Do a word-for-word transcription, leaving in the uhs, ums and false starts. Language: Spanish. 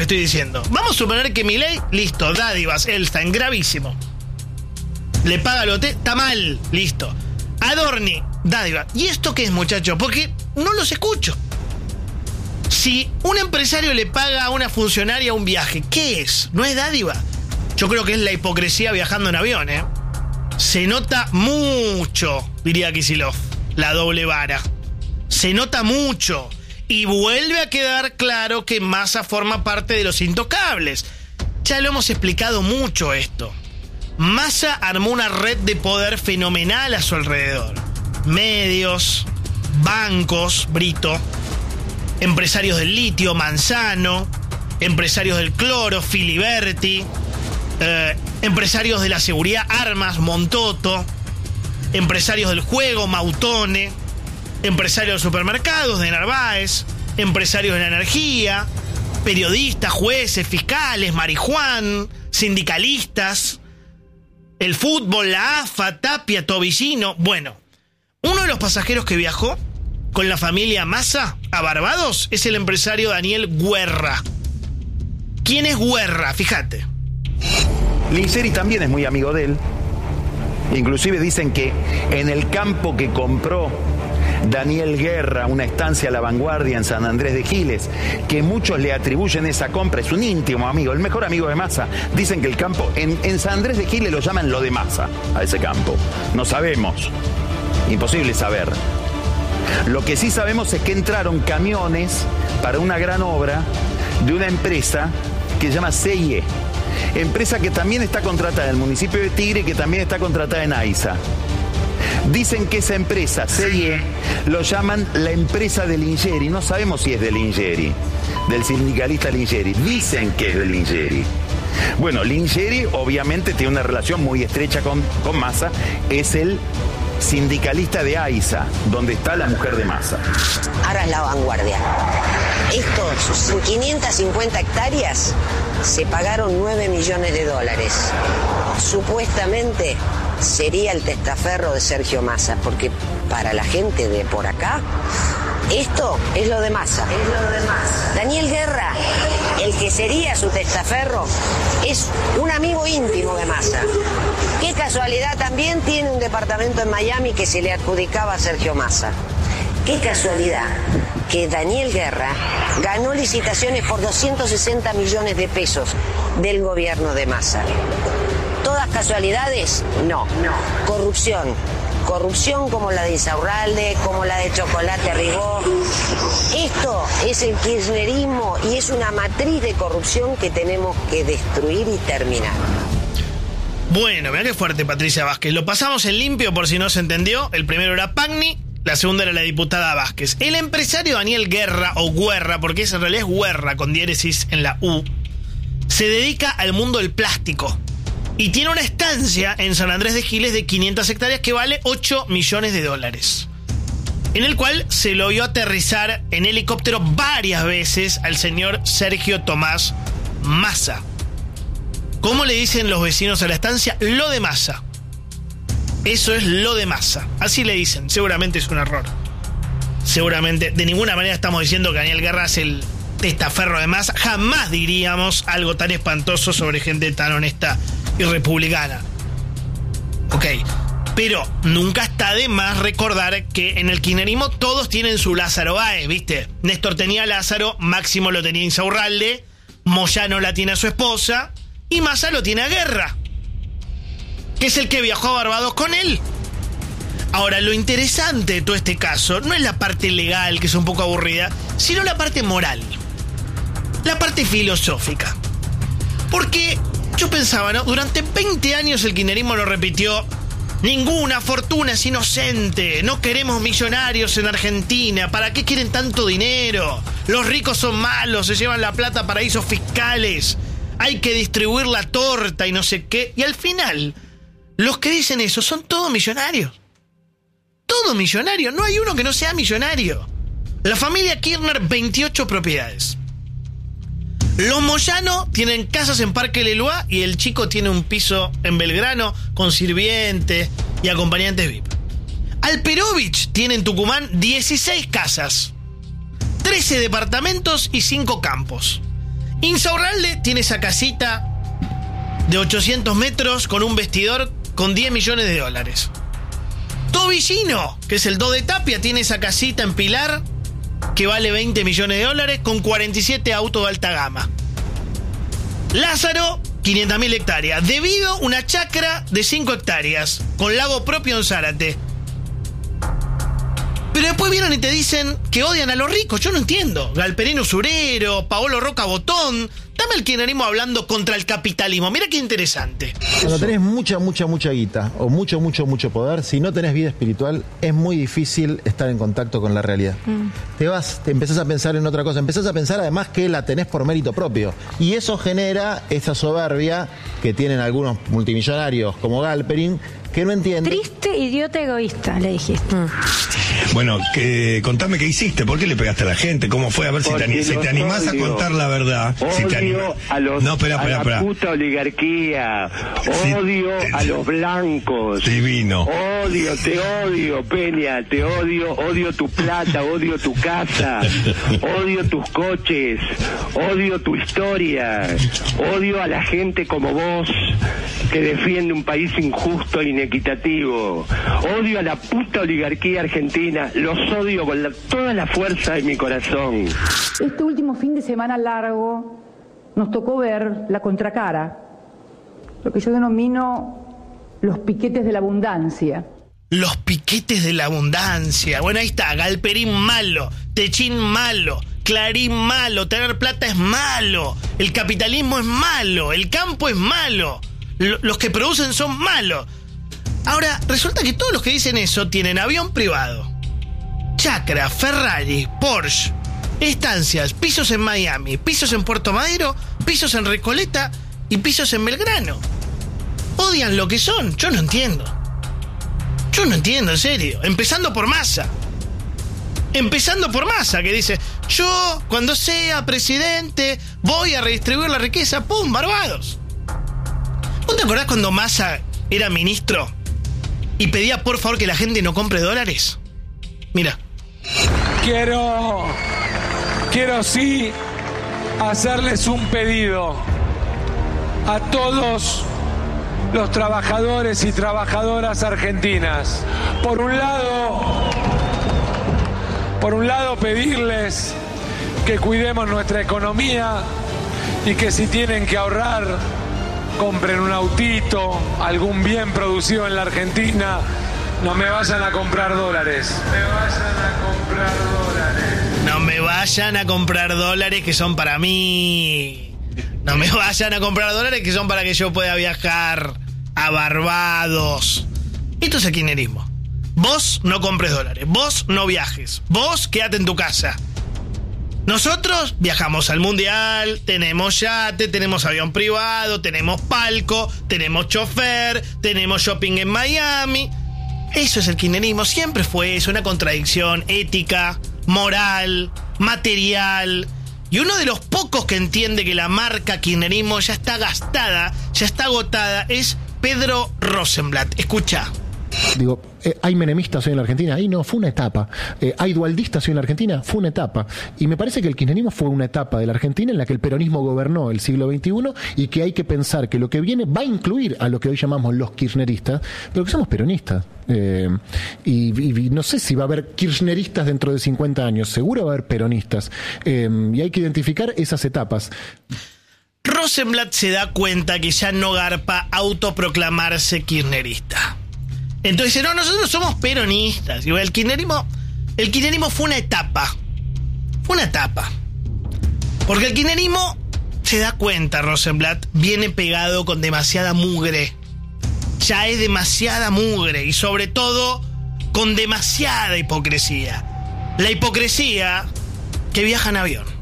estoy diciendo. Vamos a suponer que Milei, listo, dádivas, Elstein, gravísimo. Le paga el hotel, está mal, listo. Adorni, dádiva. ¿Y esto qué es, muchachos? Porque no los escucho. Si un empresario le paga a una funcionaria un viaje, ¿qué es? ¿No es dádiva? Yo creo que es la hipocresía viajando en avión, ¿eh? Se nota mucho, diría Kicillof, la doble vara. Se nota mucho. Y vuelve a quedar claro que Massa forma parte de los intocables. Ya lo hemos explicado mucho esto. Massa armó una red de poder fenomenal a su alrededor. Medios, bancos, Brito, empresarios del litio, Manzano, empresarios del cloro, Filiberti, eh, empresarios de la seguridad, Armas, Montoto, empresarios del juego, Mautone, empresarios de supermercados, de Narváez, empresarios de la energía, periodistas, jueces, fiscales, Marijuán, sindicalistas, el fútbol, la A F A, Tapia, Tobillino. Bueno, uno de los pasajeros que viajó con la familia Massa a Barbados es el empresario Daniel Guerra. ¿Quién es Guerra? Fíjate. Lingeri también es muy amigo de él. Inclusive dicen que en el campo que compró Daniel Guerra, una estancia a la Vanguardia en San Andrés de Giles, que muchos le atribuyen esa compra, es un íntimo amigo, el mejor amigo de Massa. Dicen que el campo, en, en San Andrés de Giles lo llaman lo de Massa, a ese campo. No sabemos, imposible saber. Lo que sí sabemos es que entraron camiones para una gran obra de una empresa que se llama C I E, empresa que también está contratada en el municipio de Tigre y que también está contratada en AISA. Dicen que esa empresa, C I E, lo llaman la empresa de Lingeri. No sabemos si es de Lingeri, del sindicalista Lingeri. Dicen que es de Lingeri. Bueno, Lingeri obviamente tiene una relación muy estrecha con, con Massa. Es el sindicalista de AISA, donde está la mujer de Massa. Ahora es la Vanguardia. Estos, en quinientas cincuenta hectáreas, se pagaron nueve millones de dólares. Supuestamente sería el testaferro de Sergio Massa, porque para la gente de por acá, esto es lo de Massa. Es lo de Massa. Daniel Guerra, el que sería su testaferro, es un amigo íntimo de Massa. Qué casualidad, también tiene un departamento en Miami que se le adjudicaba a Sergio Massa. Qué casualidad que Daniel Guerra ganó licitaciones por doscientos sesenta millones de pesos del gobierno de Massa. ¿Todas casualidades? No. No. Corrupción. Corrupción como la de Insaurralde, como la de Chocolate Ribó. Esto es el kirchnerismo y es una matriz de corrupción que tenemos que destruir y terminar. Bueno, mirá qué fuerte, Patricia Vázquez. Lo pasamos en limpio por si no se entendió. El primero era Pagni, la segunda era la diputada Vázquez. El empresario Daniel Guerra, o Guerra, porque en realidad es Guerra con diéresis en la U, se dedica al mundo del plástico. Y tiene una estancia en San Andrés de Giles de quinientas hectáreas que vale ocho millones de dólares. En el cual se lo vio aterrizar en helicóptero varias veces al señor Sergio Tomás Massa. ¿Cómo le dicen los vecinos a la estancia? Lo de Massa. Eso es lo de Massa. Así le dicen. Seguramente es un error. Seguramente. De ninguna manera estamos diciendo que Daniel Guerra es el testaferro de Massa. Jamás diríamos algo tan espantoso sobre gente tan honesta y republicana. Ok. Pero nunca está de más recordar que en el kirchnerismo todos tienen su Lázaro Báez, ¿viste? Néstor tenía a Lázaro, Máximo lo tenía Insaurralde, Moyano la tiene a su esposa y Massa lo tiene a Guerra, que es el que viajó a Barbados con él. Ahora, lo interesante de todo este caso no es la parte legal, que es un poco aburrida, sino la parte moral, la parte filosófica. Porque yo pensaba, ¿no? Durante veinte años el kirchnerismo lo repitió: ninguna fortuna es inocente, no queremos millonarios en Argentina, ¿para qué quieren tanto dinero? Los ricos son malos, se llevan la plata a paraísos fiscales, hay que distribuir la torta y no sé qué. Y al final, los que dicen eso son todos millonarios. Todos millonarios, no hay uno que no sea millonario. La familia Kirchner, veintiocho propiedades. Los Moyano tienen casas en Parque Leloir y el chico tiene un piso en Belgrano con sirvientes y acompañantes V I P. Alperovich tiene en Tucumán dieciséis casas, trece departamentos y cinco campos. Insaurralde tiene esa casita de ochocientos metros con un vestidor con diez millones de dólares. Tobillino, que es el Do de Tapia, tiene esa casita en Pilar que vale veinte millones de dólares con cuarenta y siete autos de alta gama. Lázaro, quinientas mil hectáreas. Debido una chacra de cinco hectáreas con lago propio en Zárate. Pero después vienen y te dicen que odian a los ricos. Yo no entiendo. Galperino Usurero, Paolo Roca Botón. Dame el kirchnerismo hablando contra el capitalismo. Mira qué interesante. Cuando tenés mucha, mucha, mucha guita o mucho, mucho, mucho poder, si no tenés vida espiritual, es muy difícil estar en contacto con la realidad. Mm. Te vas, te empezás a pensar en otra cosa. Empezás a pensar además que la tenés por mérito propio. Y eso genera esa soberbia que tienen algunos multimillonarios como Galperin, que no entienden. Triste, idiota, egoísta, le dijiste. Mm. Bueno, que, contame qué hiciste, ¿por qué le pegaste a la gente? ¿Cómo fue? A ver si te, si te animás odio. a contar la verdad. Odio si te anima... a, los, no, espera, espera, a la espera. puta oligarquía. Odio sí, a los blancos. Divino. Odio, te odio, Peña, te odio. Odio tu plata, odio tu casa. Odio tus coches. Odio tu historia. Odio a la gente como vos que defiende un país injusto e inequitativo. Odio a la puta oligarquía argentina. Los odio con la, toda la fuerza de mi corazón. Este último fin de semana largo nos tocó ver la contracara, lo que yo denomino los piquetes de la abundancia. Los piquetes de la abundancia. Bueno, ahí está. Galperín malo, Techín malo, Clarín malo, tener plata es malo, el capitalismo es malo, el campo es malo, L- los que producen son malos. Ahora, resulta que todos los que dicen eso tienen avión privado, chacra, Ferrari, Porsche, estancias, pisos en Miami, pisos en Puerto Madero, pisos en Recoleta y pisos en Belgrano. Odian lo que son. Yo no entiendo. Yo no entiendo, en serio. Empezando por Massa. Empezando por Massa, que dice: yo, cuando sea presidente, voy a redistribuir la riqueza. ¡Pum! Barbados. ¿Vos te acordás cuando Massa era ministro y pedía por favor que la gente no compre dólares? Mira. Quiero, quiero sí hacerles un pedido a todos los trabajadores y trabajadoras argentinas. Por un lado, por un lado pedirles que cuidemos nuestra economía y que si tienen que ahorrar, compren un autito, algún bien producido en la Argentina. No me vayan a comprar dólares. Me vayan a comprar dólares. No me vayan a comprar dólares que son para mí. No me vayan a comprar dólares que son para que yo pueda viajar a Barbados. Esto es el kirchnerismo. Vos no compres dólares. Vos no viajes. Vos quédate en tu casa. Nosotros viajamos al mundial, tenemos yate, tenemos avión privado, tenemos palco, tenemos chofer, tenemos shopping en Miami. Eso es el kirchnerismo, siempre fue eso, una contradicción ética, moral, material. Y uno de los pocos que entiende que la marca kirchnerismo ya está gastada, ya está agotada, es Pedro Rosenblatt. Escucha. Digo, eh, ¿hay menemistas hoy en la Argentina? Ahí no, fue una etapa. Eh, ¿Hay dualdistas hoy en la Argentina? Fue una etapa. Y me parece que el kirchnerismo fue una etapa de la Argentina en la que el peronismo gobernó el siglo veintiuno y que hay que pensar que lo que viene va a incluir a lo que hoy llamamos los kirchneristas, pero que somos peronistas. Eh, y, y no sé si va a haber kirchneristas dentro de cincuenta años, seguro va a haber peronistas. Eh, y hay que identificar esas etapas. Rosenblatt se da cuenta que ya no garpa autoproclamarse kirchnerista. Entonces dice, no, nosotros somos peronistas. Y el kirchnerismo, el kirchnerismo fue una etapa. Fue una etapa. Porque el kirchnerismo, se da cuenta, Rosenblatt, viene pegado con demasiada mugre. Ya es demasiada mugre. Y sobre todo, con demasiada hipocresía. La hipocresía que viaja en avión.